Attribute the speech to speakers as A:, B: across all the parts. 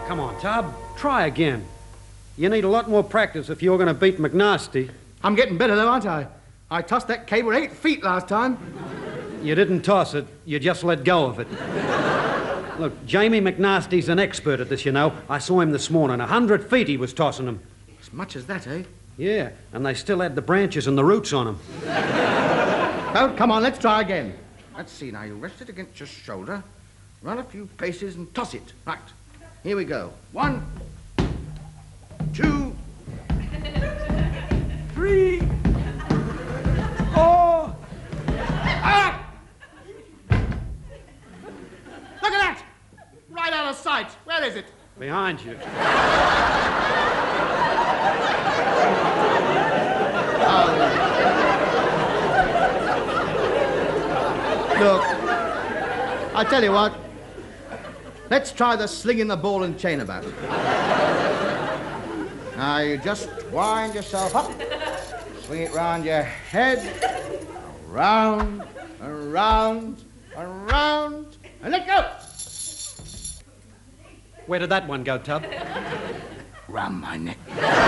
A: Come on, Tub. Try again. You need a lot more practice if you're going to beat McNasty.
B: I'm getting better, though, aren't I? I tossed that cable 8 feet last time.
A: You didn't toss it. You just let go of it. Look, Jamie McNasty's an expert at this, you know. I saw him this morning. 100 feet he was tossing them.
B: As much as that, eh?
A: Yeah, and they still had the branches and the roots on them.
B: Well, come on, let's try again. Let's see, now you rest it against your shoulder, run a few paces and toss it. Right, here we go. 1, 2, 3, 4. Ah! Look at that! Right out of sight. Where is it?
A: Behind you.
B: Look, I tell you what, let's try the slinging the ball and chain about. Now you just wind yourself up, swing it round your head, around, around, around, and let go.
A: Where did that one go, Tub?
B: Round my neck.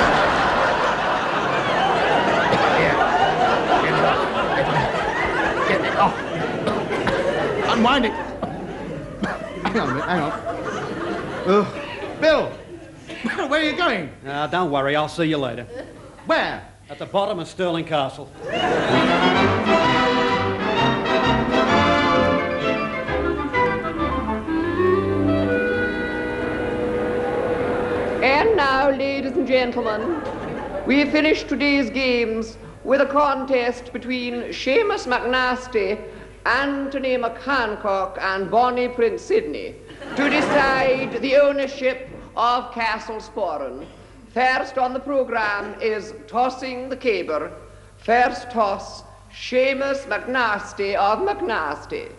B: Get it off. Unwind it. Hang on a minute, hang on. Bill, where are you going?
A: Don't worry, I'll see you later.
B: Where?
A: At the bottom of Stirling Castle.
C: And now, ladies and gentlemen, we finish today's games with a contest between Seamus McNasty, Anthony McHancock, and Bonnie Prince Sidney to decide the ownership of Castle Sporran. First on the programme is tossing the caber. First toss, Seamus McNasty of McNasty.